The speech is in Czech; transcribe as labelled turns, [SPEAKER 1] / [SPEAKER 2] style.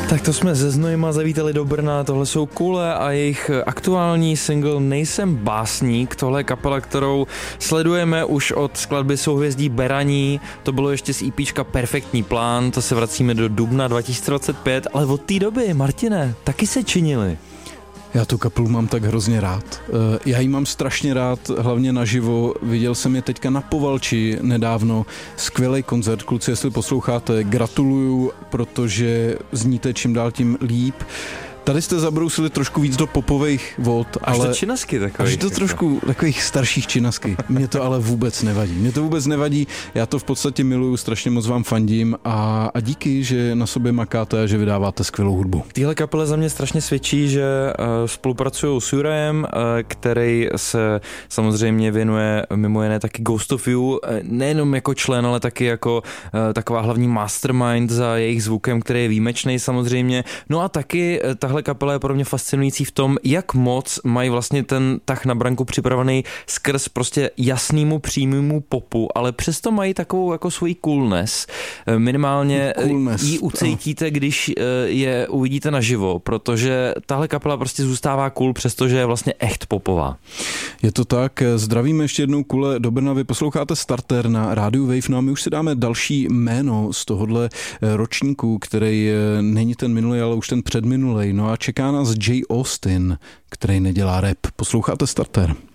[SPEAKER 1] Tak to jsme se Znojma zavítali do Brna, tohle jsou Kule a jejich aktuální single Nejsem básník, tohle je kapela, kterou sledujeme už od skladby Souhvězdí Beraní, to bylo ještě z EPčka Perfektní plán, to se vracíme do dubna 2025, ale od té doby, Martine, taky se činili.
[SPEAKER 2] Já tu kapelu mám tak hrozně rád. Já ji mám strašně rád, hlavně naživo. Viděl jsem je teďka na Povalči nedávno. Skvělý koncert, kluci, jestli posloucháte, gratuluju, protože zníte čím dál tím líp. Tady jste zabrousili trošku víc do popových vod,
[SPEAKER 1] až
[SPEAKER 2] ale
[SPEAKER 1] do činasky takových.
[SPEAKER 2] Až do trošku takových starších činasky. Mě to ale vůbec nevadí. Já to v podstatě miluju, strašně moc vám fandím a díky, že na sobě makáte a že vydáváte skvělou hudbu.
[SPEAKER 1] Téhle kapele za mě strašně svědčí, že spolupracují s Jurajem, který se samozřejmě věnuje mimo jiné taky Ghost of You, nejenom jako člen, ale taky jako taková hlavní mastermind za jejich zvukem, který je výjimečný samozřejmě. No a taky tahle kapela je pro mě fascinující v tom, jak moc mají vlastně ten tah na branku připravený skrz prostě jasnému přímému popu, ale přesto mají takovou jako svoji coolness. Minimálně ji ucítíte, když je uvidíte naživo, protože tahle kapela prostě zůstává cool, přestože je vlastně echt popová.
[SPEAKER 2] Je to tak, zdravíme ještě jednou Kule do Brna, vy posloucháte Starter na rádiu Wave, no a my už si dáme další jméno z tohohle ročníku, který není ten minulý, ale už ten předminulý. No a čeká nás Jay Austin, který nedělá rap. Posloucháte Starter.